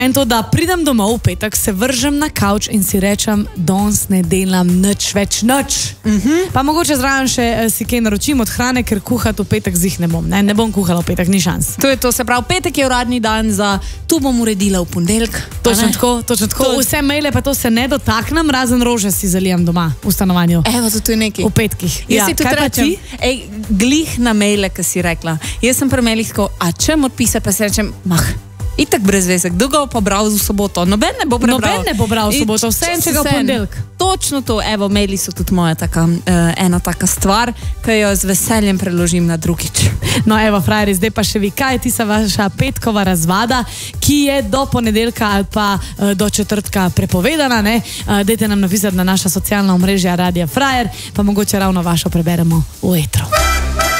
In to, da pridem domov v petek, se vržem na kavč in si rečem, danes ne delam nič več nič. Pa mogoče zraven še si kaj naročim od hrane, ker kuhati v petek zih ne bom. Ne bom kuhala v petek, ni šans. To je to, se pravi, petek je uradni dan za tu bom uredila v ponedeljek. Točno tako. Vse maile pa to se ne dotaknem, razen rože si zalijam doma v stanovanju. Evo, to je nekaj. V petkih. Jaz si tudi rečem, glih na maile, ki si rekla. Jaz sem pri mailih tako, a čem odpisati, pa se rečem, itak brez veze, kdo ga bo pobral v soboto? Noben ne bo prebral. Noben ne bo bral v soboto, vse če ga v ponedeljek. Točno to, evo, maili so tudi moja ena taka stvar, ki jo z veseljem preložim na drugič. No, evo, frajeri, zdaj pa še vi, kaj je tista vaša petkova razvada, ki je do ponedeljka ali pa do četrtka prepovedana, ne? Dajte nam napisati na naša socialna omrežja Radia Frajer, pa mogoče ravno vašo preberemo v etru.